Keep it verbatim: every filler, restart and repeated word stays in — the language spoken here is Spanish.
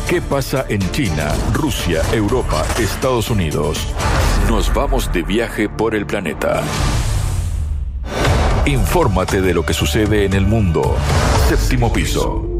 ¿Qué pasa en China, Rusia, Europa, Estados Unidos? Nos vamos de viaje por el planeta. Infórmate de lo que sucede en el mundo. Séptimo piso.